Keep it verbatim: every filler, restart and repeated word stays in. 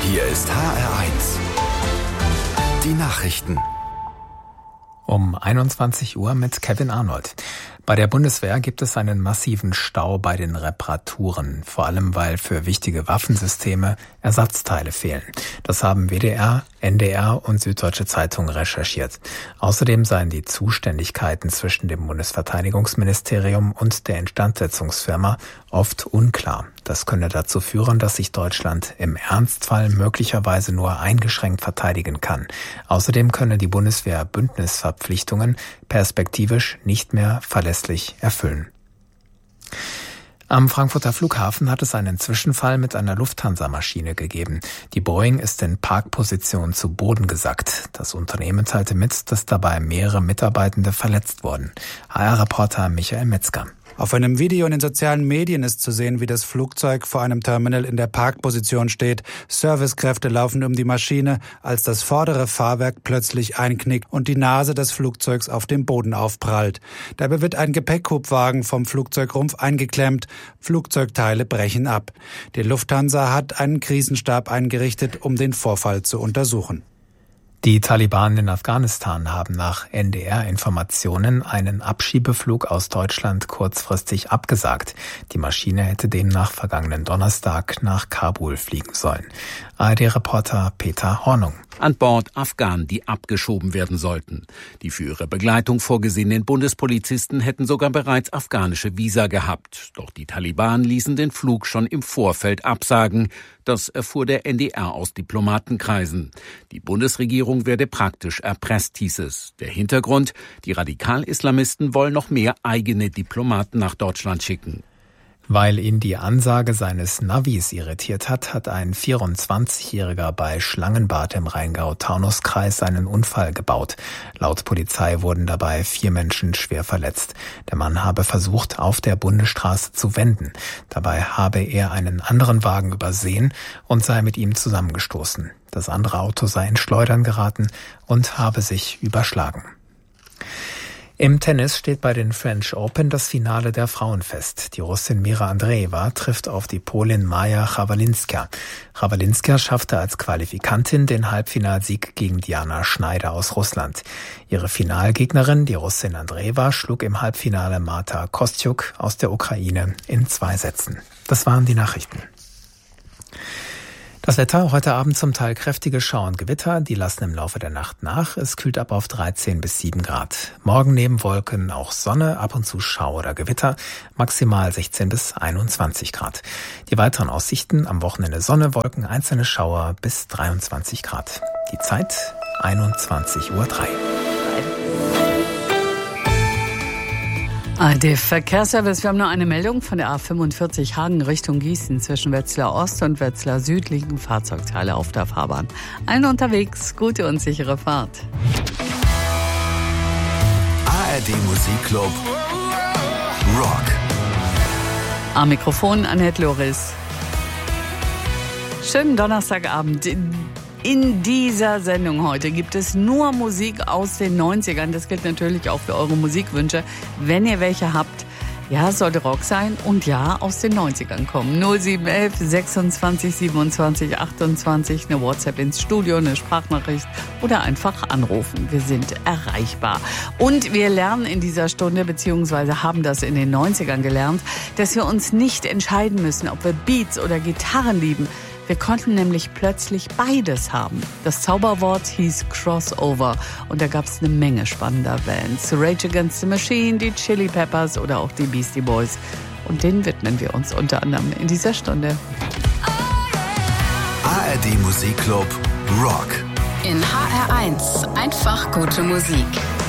Hier ist H R eins. Die Nachrichten. Um einundzwanzig Uhr mit Kevin Arnold. Bei der Bundeswehr gibt es einen massiven Stau bei den Reparaturen, vor allem weil für wichtige Waffensysteme Ersatzteile fehlen. Das haben W D R, N D R und Süddeutsche Zeitung recherchiert. Außerdem seien die Zuständigkeiten zwischen dem Bundesverteidigungsministerium und der Instandsetzungsfirma oft unklar. Das könne dazu führen, dass sich Deutschland im Ernstfall möglicherweise nur eingeschränkt verteidigen kann. Außerdem könne die Bundeswehr Bündnisverpflichtungen perspektivisch nicht mehr verlässlich erfüllen. Am Frankfurter Flughafen hat es einen Zwischenfall mit einer Lufthansa-Maschine gegeben. Die Boeing ist in Parkposition zu Boden gesackt. Das Unternehmen teilte mit, dass dabei mehrere Mitarbeitende verletzt wurden. H R-Reporter Michael Metzger. Auf einem Video in den sozialen Medien ist zu sehen, wie das Flugzeug vor einem Terminal in der Parkposition steht. Servicekräfte laufen um die Maschine, als das vordere Fahrwerk plötzlich einknickt und die Nase des Flugzeugs auf dem Boden aufprallt. Dabei wird ein Gepäckhubwagen vom Flugzeugrumpf eingeklemmt. Flugzeugteile brechen ab. Die Lufthansa hat einen Krisenstab eingerichtet, um den Vorfall zu untersuchen. Die Taliban in Afghanistan haben nach N D R-Informationen einen Abschiebeflug aus Deutschland kurzfristig abgesagt. Die Maschine hätte demnach vergangenen Donnerstag nach Kabul fliegen sollen. A R D-Reporter Peter Hornung. An Bord Afghanen, die abgeschoben werden sollten. Die für ihre Begleitung vorgesehenen Bundespolizisten hätten sogar bereits afghanische Visa gehabt. Doch die Taliban ließen den Flug schon im Vorfeld absagen. Das erfuhr der N D R aus Diplomatenkreisen. Die Bundesregierung werde praktisch erpresst, hieß es. Der Hintergrund: Die Radikal-Islamisten wollen noch mehr eigene Diplomaten nach Deutschland schicken. Weil ihn die Ansage seines Navis irritiert hat, hat ein vierundzwanzigjähriger bei Schlangenbad im Rheingau-Taunus-Kreis einen Unfall gebaut. Laut Polizei wurden dabei vier Menschen schwer verletzt. Der Mann habe versucht, auf der Bundesstraße zu wenden. Dabei habe er einen anderen Wagen übersehen und sei mit ihm zusammengestoßen. Das andere Auto sei in Schleudern geraten und habe sich überschlagen. Im Tennis steht bei den French Open das Finale der Frauen fest. Die Russin Mira Andreeva trifft auf die Polin Maja Chwalinska. Chwalinska schaffte als Qualifikantin den Halbfinalsieg gegen Diana Schneider aus Russland. Ihre Finalgegnerin, die Russin Andreeva, schlug im Halbfinale Marta Kostyuk aus der Ukraine in zwei Sätzen. Das waren die Nachrichten. Das Wetter, heute Abend zum Teil kräftige Schauer und Gewitter, die lassen im Laufe der Nacht nach. Es kühlt ab auf dreizehn bis sieben Grad. Morgen neben Wolken auch Sonne, ab und zu Schauer oder Gewitter, maximal sechzehn bis einundzwanzig Grad. Die weiteren Aussichten: am Wochenende Sonne, Wolken, einzelne Schauer bis dreiundzwanzig Grad. Die Zeit einundzwanzig Uhr drei. A R D-Verkehrsservice. Wir haben noch eine Meldung von der A fünfundvierzig Hagen Richtung Gießen. Zwischen Wetzlar Ost und Wetzlar Süd liegen Fahrzeugteile auf der Fahrbahn. Allen unterwegs, gute und sichere Fahrt. A R D Musikclub Rock. Am Mikrofon Annette Loris. Schönen Donnerstagabend. In dieser Sendung heute gibt es nur Musik aus den neunzigern. Das gilt natürlich auch für eure Musikwünsche. Wenn ihr welche habt, ja, sollte Rock sein und ja, aus den neunzigern kommen. null sieben eins eins sechsundzwanzig siebenundzwanzig achtundzwanzig, eine WhatsApp ins Studio, eine Sprachnachricht oder einfach anrufen. Wir sind erreichbar. Und wir lernen in dieser Stunde, beziehungsweise haben das in den neunzigern gelernt, dass wir uns nicht entscheiden müssen, ob wir Beats oder Gitarren lieben. Wir konnten nämlich plötzlich beides haben. Das Zauberwort hieß Crossover und da gab es eine Menge spannender Bands. Rage Against the Machine, die Chili Peppers oder auch die Beastie Boys. Und denen widmen wir uns unter anderem in dieser Stunde. A R D Musikclub Rock. In H R eins einfach gute Musik.